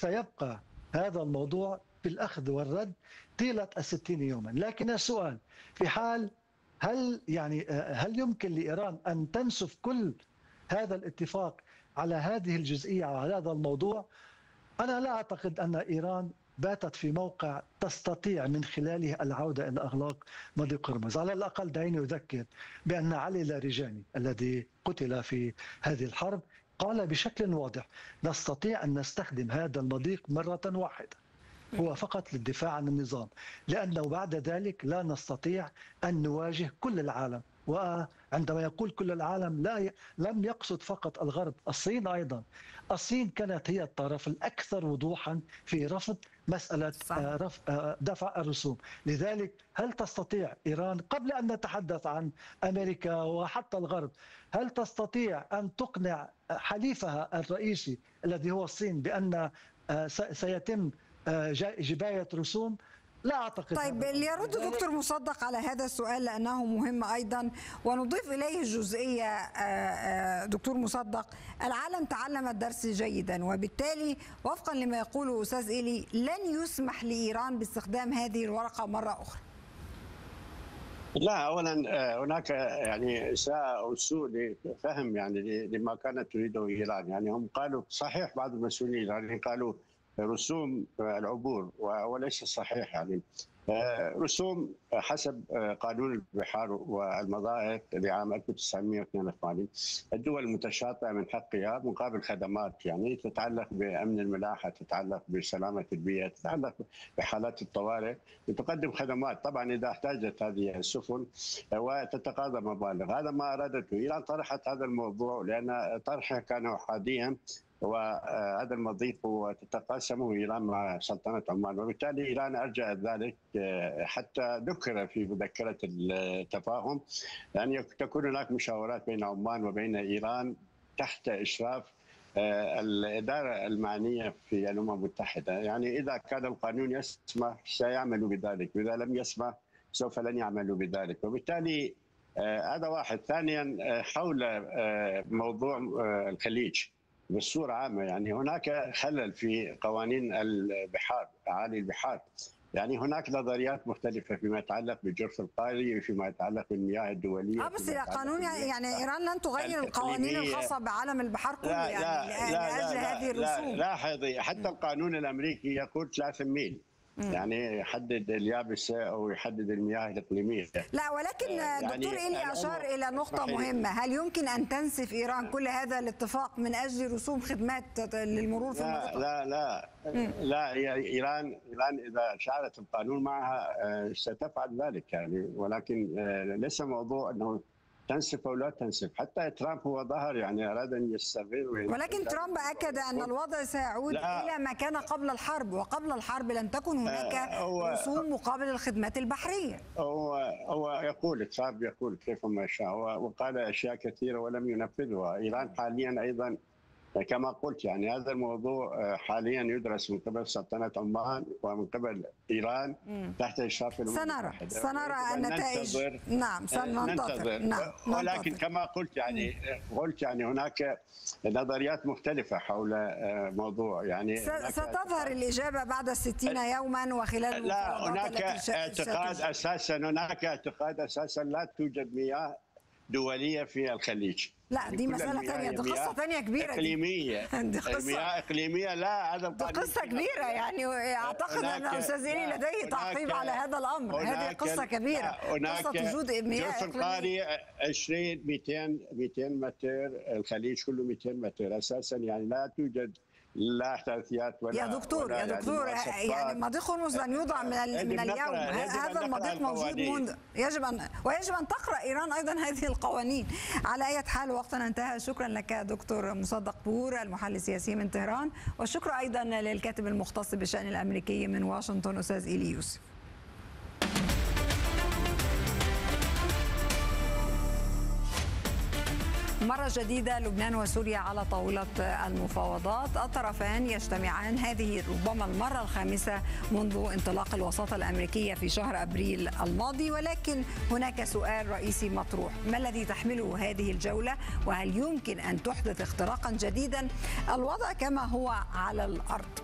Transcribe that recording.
سيبقى هذا الموضوع بالأخذ والرد طيلة 60 يوما. لكن السؤال في حال هل يمكن لإيران أن تنسف كل هذا الاتفاق على هذه الجزئية وعلى هذا الموضوع؟ أنا لا أعتقد أن إيران باتت في موقع تستطيع من خلاله العودة إلى أغلاق مضيق هرمز. على الأقل دعيني أذكر بأن علي لاريجاني الذي قتل في هذه الحرب قال بشكل واضح: نستطيع أن نستخدم هذا المضيق مرة واحدة، هو فقط للدفاع عن النظام، لأنه بعد ذلك لا نستطيع أن نواجه كل العالم. وعندما يقول كل العالم لم يقصد فقط الغرب، الصين أيضا. الصين كانت هي الطرف الأكثر وضوحا في رفض مسألة دفع الرسوم. لذلك هل تستطيع إيران، قبل أن نتحدث عن أمريكا وحتى الغرب، هل تستطيع أن تقنع حليفها الرئيسي الذي هو الصين بأن سيتم جباية رسوم؟ لا أعتقد. طيب ليرد دكتور مصدق على هذا السؤال لأنه مهم أيضا، ونضيف إليه جزئية. دكتور مصدق، العالم تعلم الدرس جيدا، وبالتالي وفقا لما يقوله أستاذ إيلي لن يسمح لإيران باستخدام هذه الورقة مرة أخرى. لا، اولا هناك يعني اساءه او سوء فهم يعني لما كانت تريده ايران. يعني هم قالوا صحيح، بعض المسؤولين الايرانيين قالوا رسوم العبور، وليس صحيح. يعني رسوم حسب قانون البحار والمضائق لعام 1982 الدول المتشاطئه من حقها مقابل خدمات يعني تتعلق بامن الملاحه، تتعلق بسلامه البيئه، تتعلق بحالات الطوارئ، تقدم خدمات طبعا اذا احتاجت هذه السفن وتتقاضى مبالغ. هذا ما ارادته ايران. طرحت هذا الموضوع لان طرحه كان احاديا، وهذا المضيق وتتقاسمه ايران مع سلطنه عمان، وبالتالي ايران ارجعت ذلك حتى ذكر في مذكره التفاهم يعني تكون هناك مشاورات بين عمان وبين ايران تحت اشراف الاداره المعنيه في الامم المتحده. يعني اذا كان القانون يسمح سيعملوا بذلك، واذا لم يسمح سوف لن يعملوا بذلك. وبالتالي هذا واحد. ثانيا حول موضوع الخليج بصورة عامة، يعني هناك خلل في قوانين البحار، أعالي البحار. يعني هناك نظريات مختلفة فيما يتعلق بالجرف القاري وفيما يتعلق بالمياه الدولية. بس قانون يعني إيران لن تغير القوانين الخاصة بعالم البحار كله يعني لأجل هذه الرسوم. لاحظي حتى القانون الأمريكي يقول 3 ميل، يعني يحدد اليابسة أو يحدد المياه الإقليمية. لا، ولكن دكتور إيلي أشار إلى نقطة مهمة. هل يمكن أن تنسف إيران كل هذا الاتفاق من أجل رسوم خدمات للمرور في المنطقة؟ لا إيران إذا شعرت القانون معها ستفعل ذلك يعني، ولكن ليس موضوع أنه تنسف او لا تنسف. حتى ترامب هو ظهر يعني اراد ان يستغل، ولكن ترامب اكد ان الوضع سيعود الى ما كان قبل الحرب، وقبل الحرب لم تكن هناك رسوم مقابل الخدمات البحريه. هو يقول ترامب يقول كيف ما شاء، وقال اشياء كثيره ولم ينفذها. ايران حاليا ايضا كما قلت يعني هذا الموضوع حاليا يدرس من قبل سلطنة عمان ومن قبل إيران تحت إشراف الأمم المتحدة. سنرى النتائج. نعم سننتظر. نعم ولكن كما قلت يعني هناك نظريات مختلفة حول موضوع يعني ستظهر الإجابة بعد 60 يوما وخلال لا، هناك اعتقاد أساسا لا توجد مياه دولية في الخليج. لا يعني دي مسألة ثانية، دي قصة ثانية كبيرة. إقليمية. دي قصة مياه إقليمية. لا هذا دي قصة كبيرة يعني. أعتقد أن أستاذ إيلي لديه تعقيب على هذا الأمر. هذه قصة كبيرة، قصة وجود مياه إقليمية. القاري 20 200 متر، الخليج كله 200 متر أساسا، يعني لا توجد لا احداثيات ولا يا دكتور يعني مضيق هرمز لن يوضع من اليوم. هذا المضيق موجود منذ. يجب ان تقرا ايران ايضا هذه القوانين. على اي حال وقتنا انتهى. شكرا لك دكتور مصدق بور المحلل السياسي من طهران، والشكر ايضا للكاتب المختص بالشان الامريكي من واشنطن استاذ إيلي يوسف. مرة جديدة لبنان وسوريا على طاولة المفاوضات. الطرفان يجتمعان هذه ربما المرة الخامسة منذ انطلاق الوساطة الأمريكية في شهر أبريل الماضي، ولكن هناك سؤال رئيسي مطروح: ما الذي تحمله هذه الجولة؟ وهل يمكن أن تحدث اختراقا جديدا؟ الوضع كما هو على الأرض